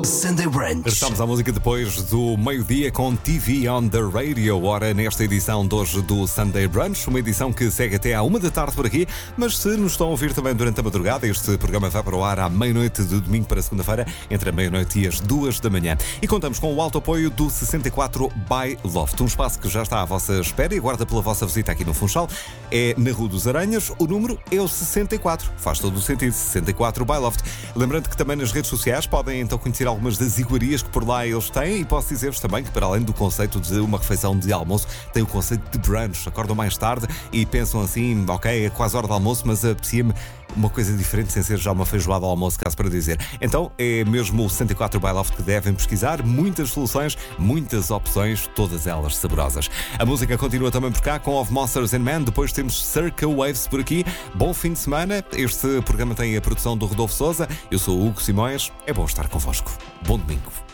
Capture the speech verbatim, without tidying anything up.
Sunday Brunch. Estamos à música depois do meio-dia com T V on the Radio. Ora, nesta edição de hoje do Sunday Brunch, uma edição que segue até à uma da tarde por aqui, mas se nos estão a ouvir também durante a madrugada, este programa vai para o ar à meia-noite de domingo para segunda-feira, entre a meia-noite e as duas da manhã. E contamos com o alto apoio do sessenta e quatro by Loft, um espaço que já está à vossa espera e aguarda pela vossa visita aqui no Funchal. É na Rua dos Aranhas, o número é o sessenta e quatro. Faz todo o sentido, sessenta e quatro by Loft. Lembrando que também nas redes sociais podem então conhecer algumas das iguarias que por lá eles têm, e posso dizer-vos também que, para além do conceito de uma refeição de almoço, tem o conceito de brunch. Acordam mais tarde e pensam assim, ok, é quase hora de almoço, mas apetecia-me uma coisa diferente sem ser já uma feijoada ao almoço, caso para dizer. Então é mesmo o sessenta e quatro by Loft que devem pesquisar. Muitas soluções, muitas opções, todas elas saborosas. A música continua também por cá com Of Monsters and Men. Depois temos Circa Waves por aqui. Bom fim de semana. Este programa tem a produção do Rodolfo Sousa. Eu sou o Hugo Simões. É bom estar convosco. Bom domingo.